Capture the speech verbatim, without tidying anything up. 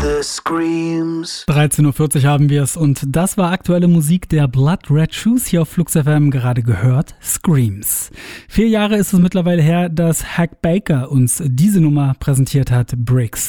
the screams. dreizehn Uhr vierzig haben wir es und das war aktuelle Musik der Blood Red Shoes hier auf Flux F M, gerade gehört, Screams. Vier Jahre ist es mittlerweile her, dass Hack Baker uns diese Nummer präsentiert hat, Bricks.